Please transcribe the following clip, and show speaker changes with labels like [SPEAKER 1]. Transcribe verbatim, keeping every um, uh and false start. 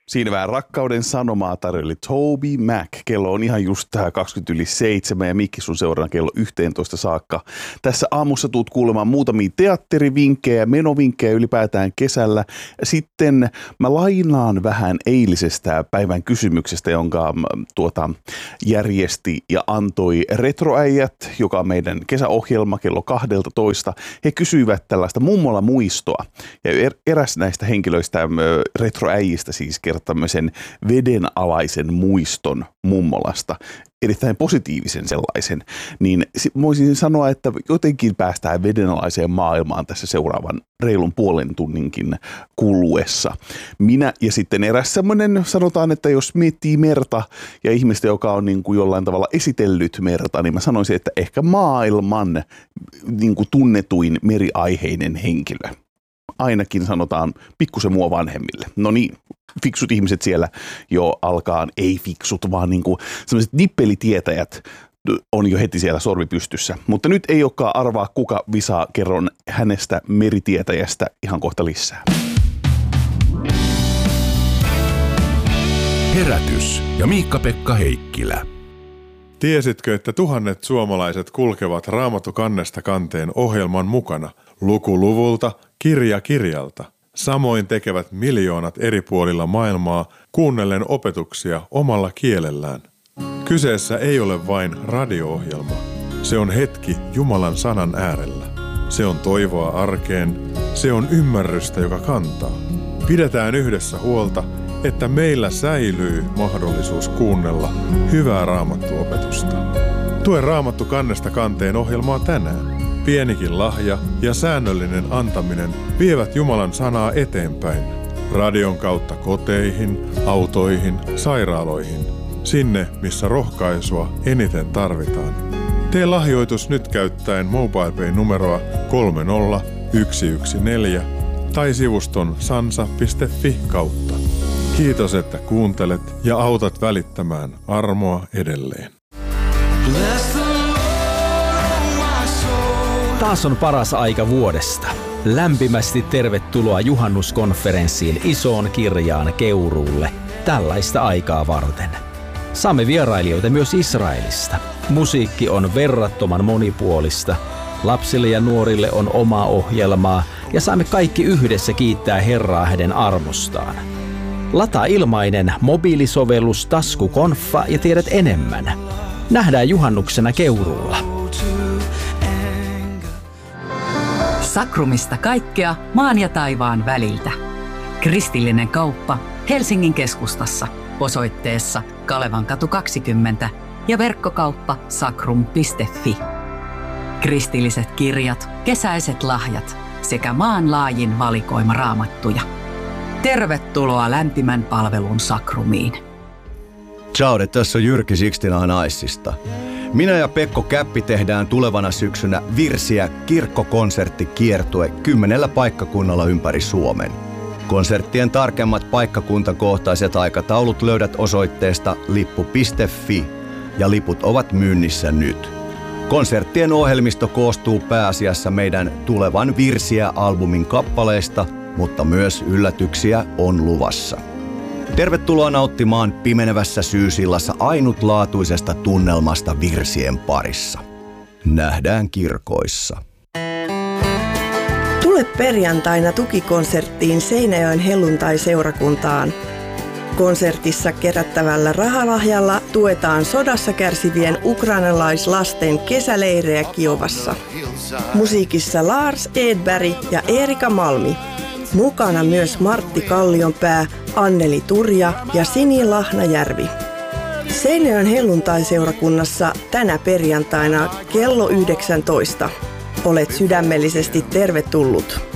[SPEAKER 1] Siinä vähän rakkauden sanomaa tarjoili Toby Mac. Kello on ihan just tähän kaksikymmentä yli seitsemän ja Mikki sun seurana kello yhteentoista saakka. Tässä aamussa tuut kuulemaan muutamia teatterivinkkejä, menovinkkejä ylipäätään kesällä. Sitten mä lainaan vähän eilisestä päivän kysymyksestä, jonka tuota, järjesti ja antoi Retroäijät, joka on meidän kesäohjelma kello kaksitoista. He kysyivät tällaista mummola muistoa ja eräs näistä henkilöistä, Retroäijistä siis, kertoo tämmöisen vedenalaisen muiston mummolasta, erittäin positiivisen sellaisen, niin voisin sanoa, että jotenkin päästään vedenalaiseen maailmaan tässä seuraavan reilun puolen tunninkin kuluessa. Minä ja sitten eräs semmoinen, sanotaan, että jos miettii merta ja ihmistä, joka on niin kuin jollain tavalla esitellyt merta, niin mä sanoisin, että ehkä maailman niin kuin tunnetuin meriaiheinen henkilö. Ainakin sanotaan pikkusen mua vanhemmille. No niin, fiksut ihmiset siellä jo alkaa, ei fiksut, vaan niin kuin sellaiset nippelitietäjät on jo heti siellä sormi pystyssä. Mutta nyt ei olekaan arvaa kuka visaa, kerron hänestä meritietäjästä ihan kohta lisää.
[SPEAKER 2] Herätys ja Miikka-Pekka Heikkilä.
[SPEAKER 3] Tiesitkö, että tuhannet suomalaiset kulkevat Raamattu kannesta kanteen ohjelman mukana, luku luvulta, kirja kirjalta? Samoin tekevät miljoonat eri puolilla maailmaa kuunnellen opetuksia omalla kielellään. Kyseessä ei ole vain radio-ohjelma. Se on hetki Jumalan sanan äärellä. Se on toivoa arkeen. Se on ymmärrystä, joka kantaa. Pidetään yhdessä huolta, että meillä säilyy mahdollisuus kuunnella hyvää raamattuopetusta. Tue Raamattu kannesta kanteen ohjelmaa tänään. Pienikin lahja ja säännöllinen antaminen vievät Jumalan sanaa eteenpäin. Radion kautta koteihin, autoihin, sairaaloihin. Sinne, missä rohkaisua eniten tarvitaan. Tee lahjoitus nyt käyttäen MobilePay-numeroa kolme nolla yksi yksi neljä tai sivuston sansa piste fi kautta. Kiitos, että kuuntelet ja autat välittämään armoa edelleen.
[SPEAKER 4] Taas on paras aika vuodesta. Lämpimästi tervetuloa juhannuskonferenssiin Isoon Kirjaan Keuruulle tällaista aikaa varten. Saamme vierailijoita myös Israelista. Musiikki on verrattoman monipuolista. Lapsille ja nuorille on omaa ohjelmaa ja saamme kaikki yhdessä kiittää Herraa hänen armostaan. Lataa ilmainen mobiilisovellus Taskukonfa ja tiedät enemmän. Nähdään juhannuksena Keuruulla.
[SPEAKER 5] Sakrumista kaikkea maan ja taivaan väliltä. Kristillinen kauppa Helsingin keskustassa osoitteessa Kalevankatu kaksikymmentä ja verkkokauppa sakrum piste fi. Kristilliset kirjat, kesäiset lahjat sekä maanlaajin valikoima raamattuja. Tervetuloa lämpimän palvelun Sakrumiin.
[SPEAKER 6] Ciao, tässä on Jyrki Sixtinahan Aissista. Minä ja Pekko Käppi tehdään tulevana syksynä Virsiä kirkkokonserttikiertue kymmenellä paikkakunnalla ympäri Suomen. Konserttien tarkemmat paikkakuntakohtaiset aikataulut löydät osoitteesta lippu piste fi ja liput ovat myynnissä nyt. Konserttien ohjelmisto koostuu pääasiassa meidän tulevan Virsiä-albumin kappaleista, mutta myös yllätyksiä on luvassa. Tervetuloa nauttimaan pimenevässä syysillassa ainutlaatuisesta tunnelmasta virsien parissa. Nähdään kirkoissa.
[SPEAKER 7] Tule perjantaina tukikonserttiin Seinäjoen helluntai-seurakuntaan. Konsertissa kerättävällä rahalahjalla tuetaan sodassa kärsivien ukrainalaislasten kesäleirejä Kiovassa. Musiikissa Lars Edberg ja Erika Malmi. Mukana myös Martti Kallionpää, Anneli Turja ja Sini Lahnajärvi. Seinäjoen helluntai-seurakunnassa tänä perjantaina kello yhdeksäntoista. Olet sydämellisesti tervetullut.